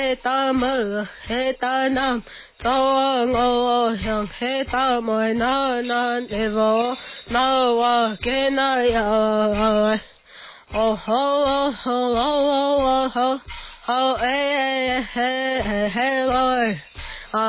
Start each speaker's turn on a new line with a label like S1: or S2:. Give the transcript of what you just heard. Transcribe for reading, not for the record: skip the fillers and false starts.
S1: ta mơ ta nam to ngô yang ta moi na na devo na wa ke na ya oh ho ho ho ho ho ho hey hey hey hey Lord